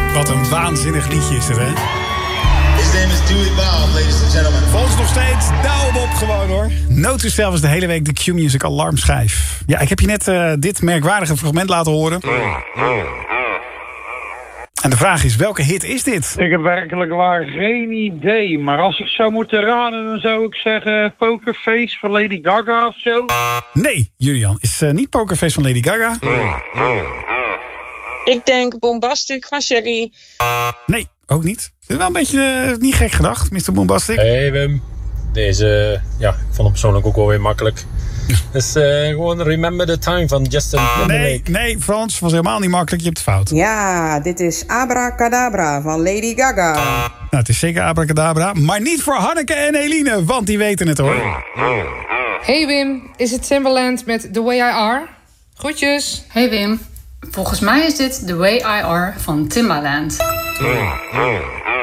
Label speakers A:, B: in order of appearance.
A: Wat een waanzinnig liedje is het, hè?
B: His name is Dewey Bob, ladies and gentlemen.
A: Volgens nog steeds douw op gewoon, hoor. Note to Self is de hele week de Q-Music alarmschijf. Ja, ik heb je net dit merkwaardige fragment laten horen. En de vraag is, welke hit is dit?
C: Ik heb werkelijk waar geen idee. Maar als ik zou moeten raden, dan zou ik zeggen Pokerface van Lady Gaga of zo.
A: Nee, Julian, is niet Pokerface van Lady Gaga.
D: Ik denk Bombastic van Sherry.
A: Nee, ook niet. Het is wel een beetje niet gek gedacht, Mr. Bombastic.
E: Hey Wim, deze, ik vond hem persoonlijk ook wel weer makkelijk. Dus gewoon Remember the Time van Justin Timberlake.
A: Nee, Frans, was helemaal niet makkelijk, je hebt het fout.
F: Ja, dit is Abracadabra van Lady Gaga.
A: Nou, het is zeker Abracadabra, maar niet voor Hanneke en Eline, want die weten het, hoor.
G: Hey Wim, is het Timbaland met The Way I Are? Groetjes.
H: Hey Wim, volgens mij is dit The Way I Are van Timbaland.